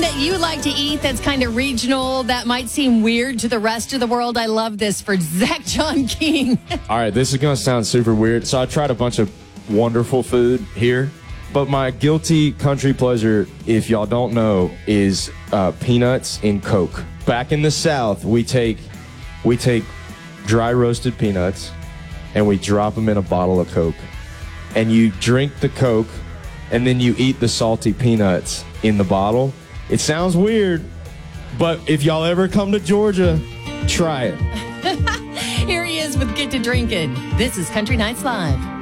that you like to eat that's kind of regional, that might seem weird to the rest of the world? I love this for Zach John King. All right, this is going to sound super weird. So I tried a bunch of wonderful food here, but my guilty country pleasure, if y'all don't know, is peanuts in Coke. Back in the South, we take dry roasted peanuts and we drop them in a bottle of Coke. And you drink the Coke and then you eat the salty peanuts in the bottle. It sounds weird, but if y'all ever come to Georgia, try it. Here he is with Get to Drinking. This is Country Nights Live.